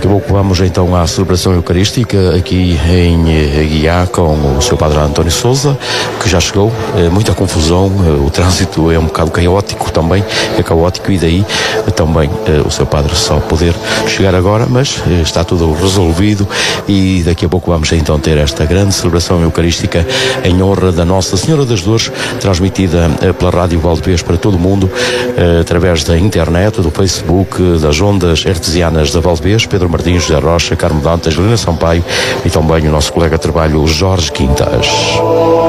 pouco vamos então à celebração eucarística aqui em Aguiar com o Sr. Padre António Sousa, que já chegou. Muita confusão, o trânsito é um bocado caótico também, e daí também o Sr. Padre só poder chegar agora, mas está tudo resolvido e daqui a pouco vamos então ter esta grande celebração eucarística em honra da Nossa Senhora das Dores, transmitida pela Rádio Valdevez para todo o mundo, através da internet, do Facebook, das ondas artesianas da Valdevez. Pedro Martins, José Rocha, Carmo Dantas, Helena Sampaio e também o nosso colega de trabalho Jorge Quintas.